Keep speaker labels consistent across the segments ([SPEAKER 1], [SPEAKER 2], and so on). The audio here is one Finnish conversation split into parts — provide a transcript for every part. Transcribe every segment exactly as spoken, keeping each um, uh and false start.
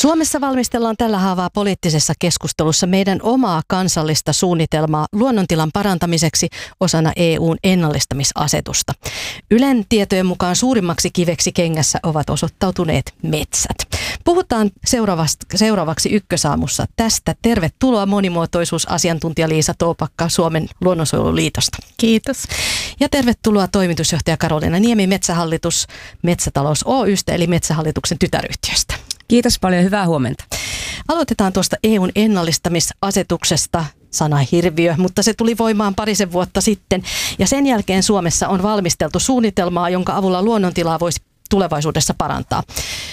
[SPEAKER 1] Suomessa valmistellaan tällä haavaa poliittisessa keskustelussa meidän omaa kansallista suunnitelmaa luonnontilan parantamiseksi osana E U:n ennallistamisasetusta. Ylen tietojen mukaan suurimmaksi kiveksi kengässä ovat osoittautuneet metsät. Puhutaan seuraavaksi, seuraavaksi Ykkösaamussa tästä. Tervetuloa monimuotoisuusasiantuntija Liisa Toopakka Suomen luonnonsuojeluliitosta.
[SPEAKER 2] Kiitos.
[SPEAKER 1] Ja tervetuloa toimitusjohtaja Karoliina Niemi Metsähallitus Metsätalous Oy:stä eli Metsähallituksen tytäryhtiöstä.
[SPEAKER 3] Kiitos paljon, hyvää huomenta.
[SPEAKER 1] Aloitetaan tuosta E U:n ennallistamisasetuksesta, sana hirviö, mutta se tuli voimaan parisen vuotta sitten. Ja sen jälkeen Suomessa on valmisteltu suunnitelmaa, jonka avulla luonnontilaa voisi tulevaisuudessa parantaa.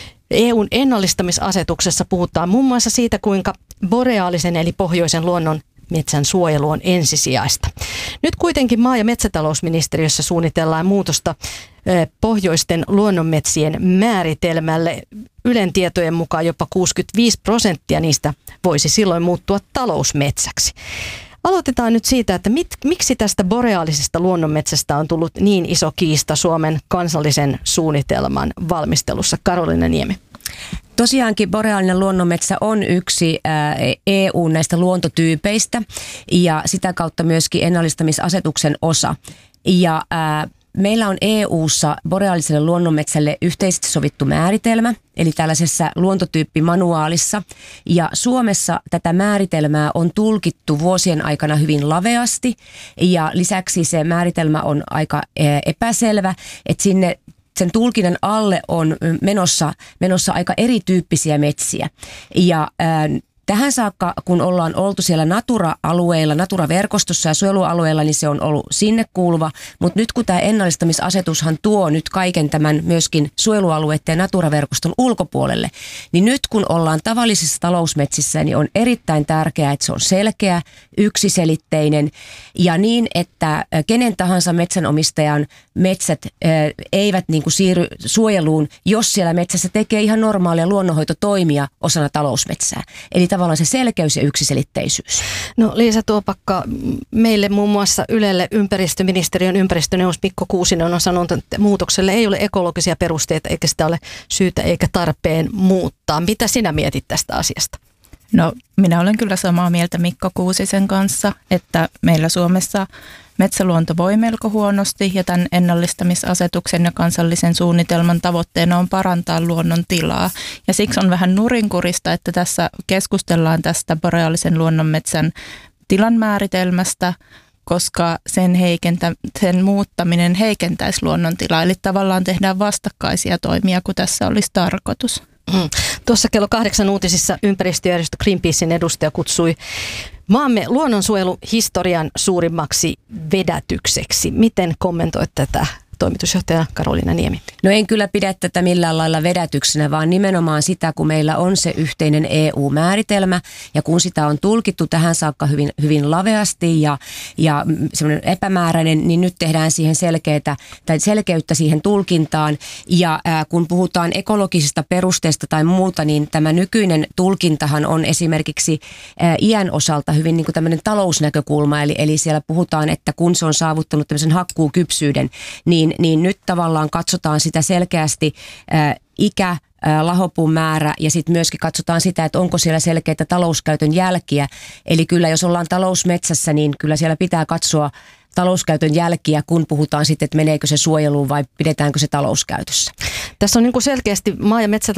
[SPEAKER 1] E U:n ennallistamisasetuksessa puhutaan muun muassa siitä, kuinka boreaalisen eli pohjoisen luonnon metsän suojelu on ensisijaista. Nyt kuitenkin maa- ja metsätalousministeriössä suunnitellaan muutosta pohjoisten luonnonmetsien määritelmälle. Ylen tietojen mukaan jopa kuusikymmentäviisi prosenttia niistä voisi silloin muuttua talousmetsäksi. Aloitetaan nyt siitä, että mit, miksi tästä boreaalisesta luonnonmetsästä on tullut niin iso kiista Suomen kansallisen suunnitelman valmistelussa. Karoliina Niemi.
[SPEAKER 3] Tosiaankin boreaalinen luonnonmetsä on yksi E U:n näistä luontotyypeistä ja sitä kautta myöskin ennallistamisasetuksen osa. Ja ää, meillä on E U:ssa boreaaliselle luonnonmetsälle yhteisesti sovittu määritelmä, eli tällaisessa luontotyyppimanuaalissa. Ja Suomessa tätä määritelmää on tulkittu vuosien aikana hyvin laveasti ja lisäksi se määritelmä on aika epäselvä, että sinne sen tulkinnan alle on menossa, menossa aika erityyppisiä metsiä. Ja ää, tähän saakka, kun ollaan oltu siellä Natura-alueilla, Natura-verkostossa ja suojelualueilla, niin se on ollut sinne kuuluva. Mutta nyt kun tämä ennallistamisasetushan tuo nyt kaiken tämän myöskin suojelualueiden ja Natura-verkoston ulkopuolelle, niin nyt kun ollaan tavallisissa talousmetsissä, niin on erittäin tärkeää, että se on selkeä, yksiselitteinen ja niin, että kenen tahansa metsänomistajan metsät äh, eivät niin kuin siirry suojeluun, jos siellä metsässä tekee ihan normaalia luonnonhoitotoimia osana talousmetsää. Eli tavallaan se selkeys ja yksiselitteisyys.
[SPEAKER 1] No Liisa Toopakka, meille muun muassa Ylelle ympäristöministeriön ympäristöneuvos Mikko Kuusinen on sanonut, että muutokselle ei ole ekologisia perusteita eikä sitä ole syytä eikä tarpeen muuttaa. Mitä sinä mietit tästä asiasta?
[SPEAKER 2] No minä olen kyllä samaa mieltä Mikko Kuusisen kanssa, että meillä Suomessa metsäluonto voi melko huonosti ja tämän ennallistamisasetuksen ja kansallisen suunnitelman tavoitteena on parantaa luonnon tilaa. Ja siksi on vähän nurinkurista, että tässä keskustellaan tästä boreaalisen luonnonmetsän tilan määritelmästä, koska sen, heikentä, sen muuttaminen heikentäisi luonnontilaa. Eli tavallaan tehdään vastakkaisia toimia, kun tässä olisi tarkoitus.
[SPEAKER 1] Mm. Tuossa kello kahdeksan uutisissa ympäristöjärjestö Greenpeacein edustaja kutsui maamme luonnonsuojeluhistorian suurimmaksi vedätykseksi. Miten kommentoit tätä, toimitusjohtaja Karoliina Niemi?
[SPEAKER 3] No en kyllä pidä tätä millään lailla vedätyksenä, vaan nimenomaan sitä, kun meillä on se yhteinen E U-määritelmä ja kun sitä on tulkittu tähän saakka hyvin, hyvin laveasti ja, ja semmoinen epämääräinen, niin nyt tehdään siihen selkeätä, tai selkeyttä siihen tulkintaan. Ja ää, kun puhutaan ekologisista perusteista tai muuta, niin tämä nykyinen tulkintahan on esimerkiksi ää, iän osalta hyvin niin kuin tämmöinen talousnäkökulma, eli, eli siellä puhutaan, että kun se on saavuttanut tämmöisen hakkuukypsyyden, niin niin nyt tavallaan katsotaan sitä selkeästi ää, ikä, ää, lahopuun määrä ja sitten myöskin katsotaan sitä, että onko siellä selkeitä talouskäytön jälkiä. Eli kyllä jos ollaan talousmetsässä, niin kyllä siellä pitää katsoa talouskäytön jälkiä, kun puhutaan sitten, että meneekö se suojeluun vai pidetäänkö se talouskäytössä.
[SPEAKER 1] Tässä on niin kuin selkeästi maa- ja metsätalousministeriö